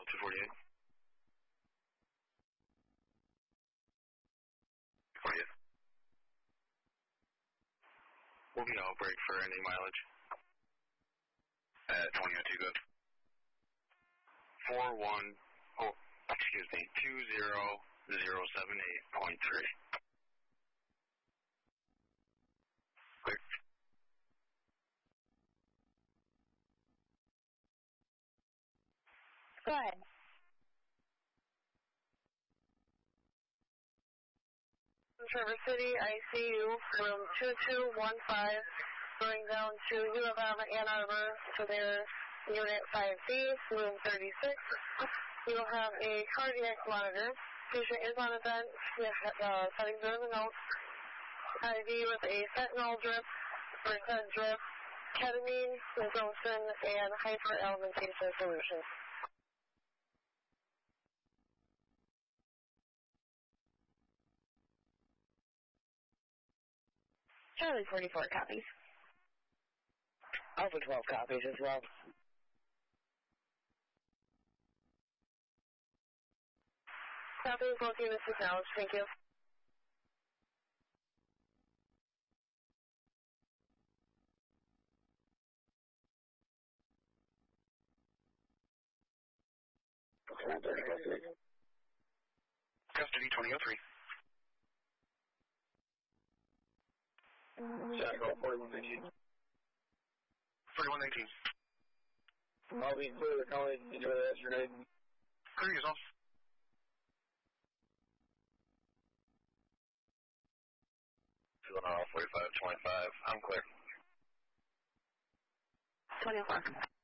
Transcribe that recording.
248. 48. We'll be out break for any mileage. At 2002, good. 20078.3. Clear. Go ahead. Traverse City, ICU, room 2215, going down to U of M, Ann Arbor, to their Unit 5B, room 36. You will have a cardiac monitor. Patient is on a vent, settings are in the notes. IV with a fentanyl drip, Versed drip, ketamine, Zosyn, and hyperalimentation solution. Charlie 44 copies. Alpha 12 copies as well. Copies, looking this acknowledged. Thank you. Custody 2003. Shackle 4119. 4119. I'll be clear to college. Enjoy the rest of your night. Clear yourself. Feeling off 4525. I'm clear. 24.